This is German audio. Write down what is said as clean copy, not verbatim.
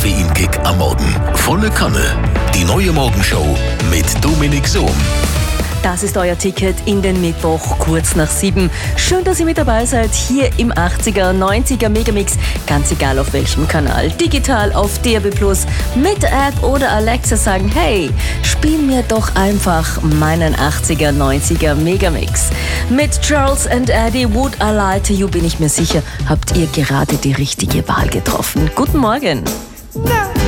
Koffeinkick am Morgen. Volle Kanne. Die neue Morgenshow mit Dominik Sohm. Das ist euer Ticket in den Mittwoch, kurz nach 7. Schön, dass ihr mit dabei seid, hier im 80er, 90er Megamix. Ganz egal auf welchem Kanal. Digital auf DAB+, mit App oder Alexa sagen, hey, spiel mir doch einfach meinen 80er, 90er Megamix. Mit Charles and Eddie, Would I Lie to You, bin ich mir sicher, habt ihr gerade die richtige Wahl getroffen. Guten Morgen.